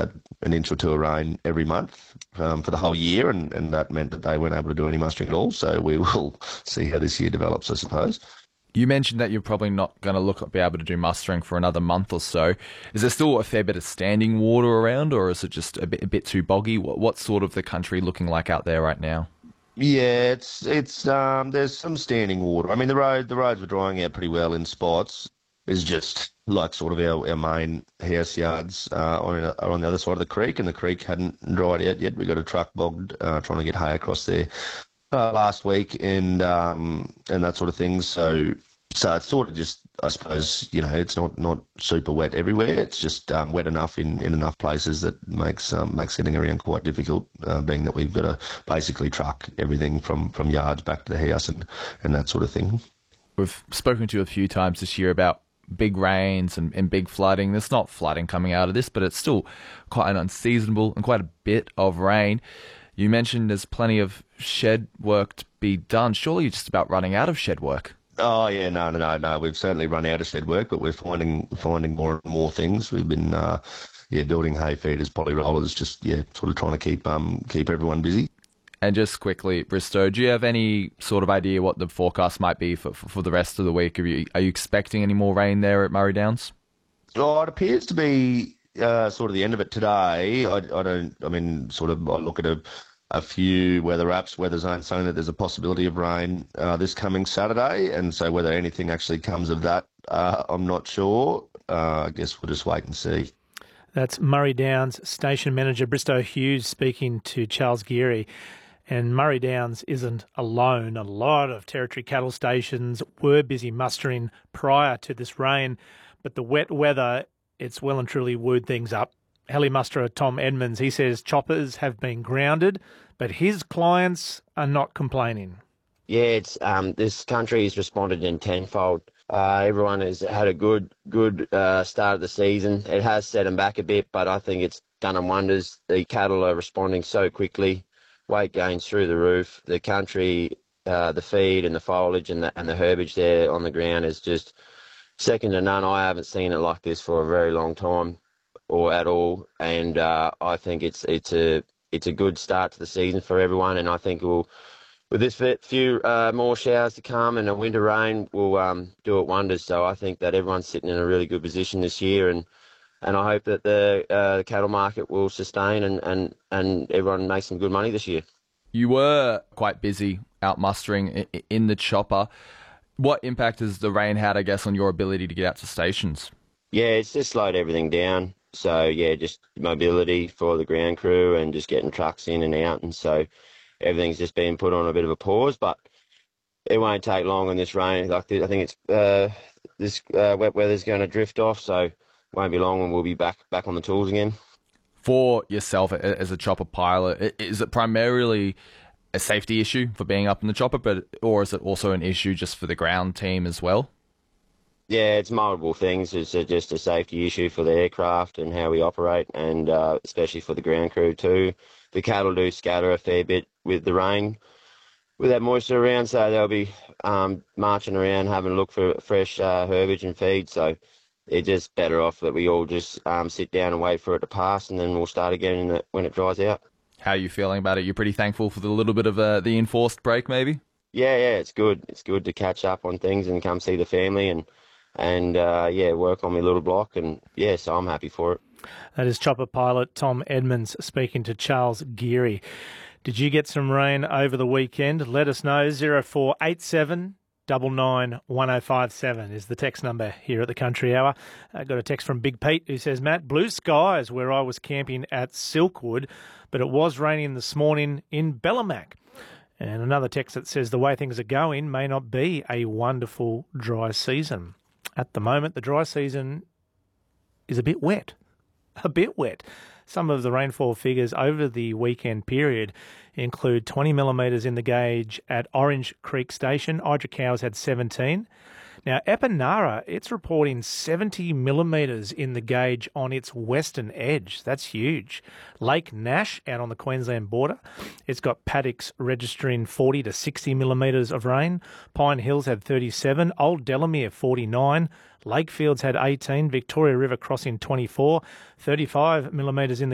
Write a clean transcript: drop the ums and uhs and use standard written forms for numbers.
had an inch or two of rain every month for the whole year, and that meant that they weren't able to do any mustering at all. So we will see how this year develops, I suppose. You mentioned that you're probably not going to be able to do mustering for another month or so. Is there still a fair bit of standing water around, or is it just a bit too boggy? What's sort of the country looking like out there right now? Yeah, it's there's some standing water. I mean, the roads were drying out pretty well in spots. It's just like sort of our main house yards are on the other side of the creek, and the creek hadn't dried out yet. We got a truck bogged trying to get hay across there last week, and that sort of thing. So it's sort of just, I suppose, it's not super wet everywhere. It's just wet enough in enough places that makes getting around quite difficult, being that we've got to basically truck everything from yards back to the house and that sort of thing. We've spoken to you a few times this year about big rains and big flooding. There's not flooding coming out of this, but it's still quite an unseasonable and quite a bit of rain. You mentioned there's plenty of shed work to be done. Surely you're just about running out of shed work. Oh yeah, no. We've certainly run out of shed work, but we're finding more and more things. We've been building hay feeders, poly rollers, just sort of trying to keep everyone busy. And just quickly, Bristow, do you have any sort of idea what the forecast might be for the rest of the week? Are you expecting any more rain there at Murray Downs? Oh, it appears to be sort of the end of it today. I look at a few weather apps, weather zones saying that there's a possibility of rain this coming Saturday, and so whether anything actually comes of that, I'm not sure. I guess we'll just wait and see. That's Murray Downs Station Manager Bristow Hughes speaking to Charles Geary. And Murray Downs isn't alone. A lot of Territory cattle stations were busy mustering prior to this rain, but the wet weather, it's well and truly wooed things up. Heli musterer Tom Edmonds, he says choppers have been grounded, but his clients are not complaining. Yeah, it's this country has responded in tenfold. Everyone has had a good start of the season. It has set them back a bit, but I think it's done them wonders. The cattle are responding so quickly. Weight gains through the roof. The country, the feed and the foliage and the herbage there on the ground is just second to none. I haven't seen it like this for a very long time, or at all. And I think it's a good start to the season for everyone. And I think with this few more showers to come and a winter rain, will do it wonders. So I think that everyone's sitting in a really good position this year, and I hope that the cattle market will sustain and everyone makes some good money this year. You were quite busy out mustering in the chopper. What impact has the rain had, I guess, on your ability to get out to stations? Yeah, it's just slowed everything down. So, just mobility for the ground crew and just getting trucks in and out. And so everything's just been put on a bit of a pause, but it won't take long in this rain. Like I think it's this wet weather's going to drift off, so won't be long and we'll be back on the tools again. For yourself as a chopper pilot, is it primarily a safety issue for being up in the chopper, or is it also an issue just for the ground team as well? Yeah, it's multiple things. It's just a safety issue for the aircraft and how we operate, and especially for the ground crew too. The cattle do scatter a fair bit with the rain, with that moisture around, so they'll be marching around having a look for fresh herbage and feed. So it's just better off that we all just sit down and wait for it to pass, and then we'll start again when it dries out. How are you feeling about it? You're pretty thankful for the little bit of the enforced break, maybe? Yeah, it's good. It's good to catch up on things and come see the family and work on my little block, and so I'm happy for it. That is chopper pilot Tom Edmonds speaking to Charles Geary. Did you get some rain over the weekend? Let us know. 0487 991057 is the text number here at the Country Hour. I got a text from Big Pete who says, Matt, blue skies where I was camping at Silkwood, but it was raining this morning in Bellamac. And another text that says the way things are going may not be a wonderful dry season. At the moment, the dry season is a bit wet. Some of the rainfall figures over the weekend period include 20 millimetres in the gauge at Orange Creek Station. Idra Cows had 17. Now, Epinara, it's reporting 70 millimetres in the gauge on its western edge. That's huge. Lake Nash, out on the Queensland border, it's got paddocks registering 40 to 60 millimetres of rain. Pine Hills had 37. Old Delamere, 49. Lakefields had 18. Victoria River Crossing, 24. 35 millimetres in the